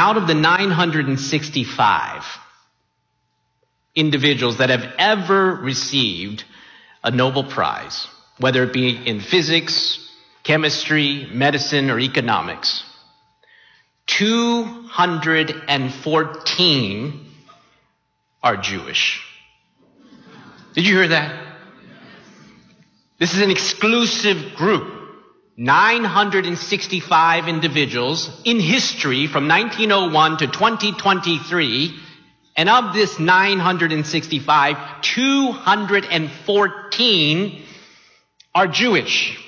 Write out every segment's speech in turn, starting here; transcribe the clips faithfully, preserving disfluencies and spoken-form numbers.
out of the nine hundred sixty-five individuals that have ever received a Nobel Prize, whether it be in physics, chemistry, medicine, or economics, two hundred fourteen are Jewish. Did you hear that? This is an exclusive group. nine hundred sixty-five individuals in history from nineteen oh one to twenty twenty-three. And of this nine hundred sixty-five, two hundred fourteen are Jewish.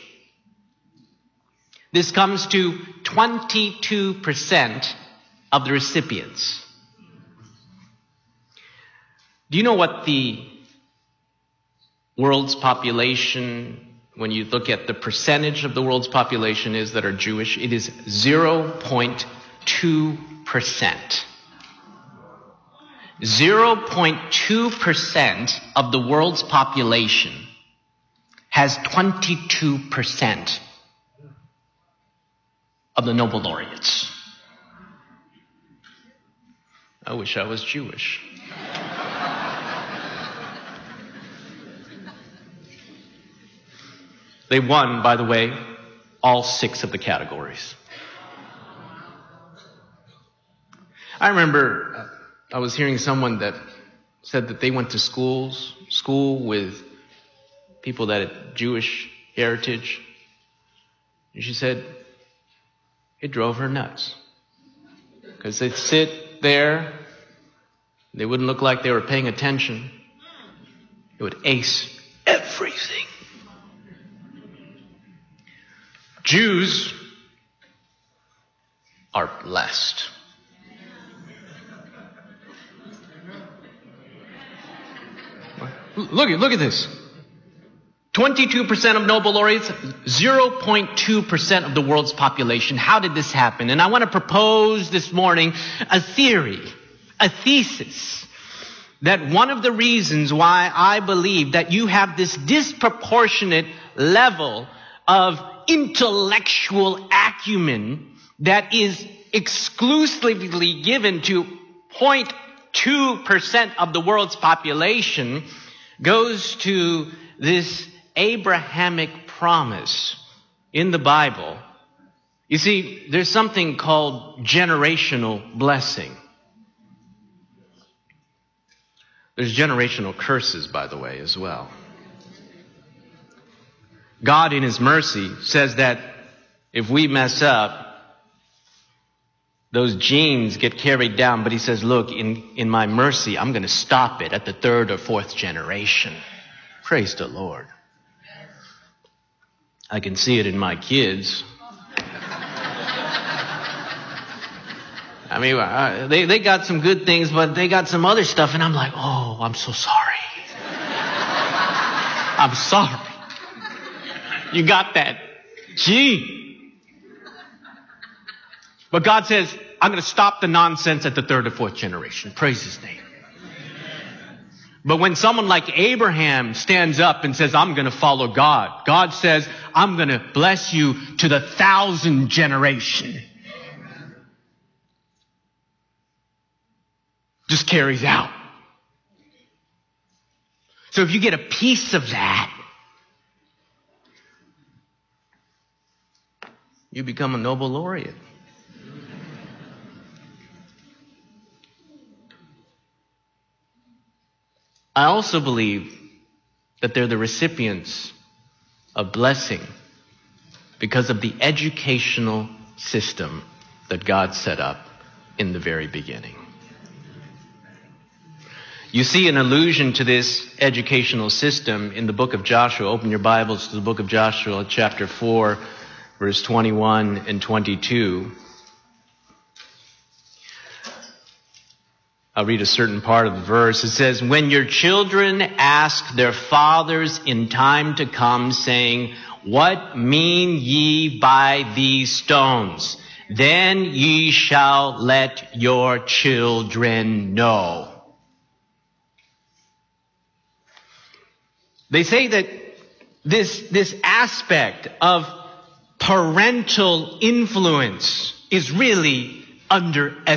This comes to twenty-two percent of the recipients. Do you know what the world's population, when you look at the percentage of the world's population is that are Jewish? It is zero point two percent. zero point two percent of the world's population has twenty-two percent of the Nobel laureates. I wish I was Jewish. They won, by the way, all six of the categories. I remember I was hearing someone that said that they went to schools, school with people that had Jewish heritage. And she said it drove her nuts. Because they'd sit there, they wouldn't look like they were paying attention. They would ace everything. Jews are blessed. Look at, look at this. twenty-two percent of Nobel laureates, zero point two percent of the world's population. How did this happen? And I want to propose this morning a theory, a thesis, that one of the reasons why I believe that you have this disproportionate level of intellectual acumen that is exclusively given to zero point two percent of the world's population goes to this Abrahamic promise in the Bible. You see, there's something called generational blessing. There's generational curses, by the way, as well. God, in His mercy, says that if we mess up, those genes get carried down. But He says, look, in, in my mercy, I'm going to stop it at the third or fourth generation. Praise the Lord. I can see it in my kids. I mean, uh, they, they got some good things, but they got some other stuff. And I'm like, oh, I'm so sorry. I'm sorry. You got that gene. But God says, I'm going to stop the nonsense at the third or fourth generation. Praise His name. But when someone like Abraham stands up and says, I'm going to follow God, God says, I'm going to bless you to the thousand generation. Just carries out. So if you get a piece of that, you become a Nobel laureate. I also believe that they're the recipients of blessing because of the educational system that God set up in the very beginning. You see an allusion to this educational system in the book of Joshua. Open your Bibles to the book of Joshua, chapter four, verse twenty-one and twenty-two. I'll read a certain part of the verse. It says, when your children ask their fathers in time to come, saying, what mean ye by these stones? Then ye shall let your children know. They say that this, this aspect of parental influence is really underestimated.